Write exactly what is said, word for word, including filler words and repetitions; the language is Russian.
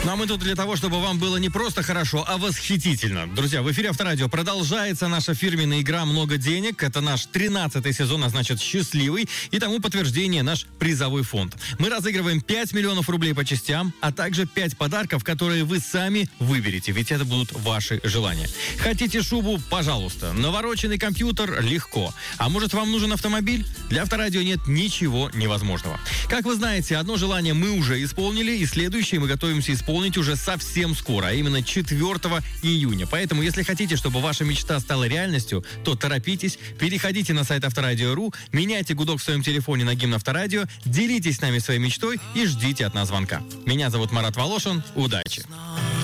Ну а мы тут для того, чтобы вам было не просто хорошо, а восхитительно. Друзья, в эфире Авторадио продолжается наша фирменная игра «Много денег». Это наш тринадцатый сезон, а значит счастливый. И тому подтверждение наш призовой фонд. Мы разыгрываем пять миллионов рублей по частям, а также пять подарков, которые вы сами выберете, ведь это будут ваши желания. Хотите шубу? Пожалуйста. Навороченный компьютер? Легко. А может, вам нужен автомобиль? Для Авторадио нет ничего невозможного. Как вы знаете, одно желание мы уже исполнили, и следующее мы готовимся исполнить уже совсем скоро, а именно четвёртого июня. Поэтому, если хотите, чтобы ваша мечта стала реальностью, то торопитесь, переходите на сайт Авторадио точка ру, меняйте гудок в своем телефоне на гимн Авторадио, делитесь с нами своей мечтой и ждите от нас звонка. Меня зовут Марат Волошин. Удачи!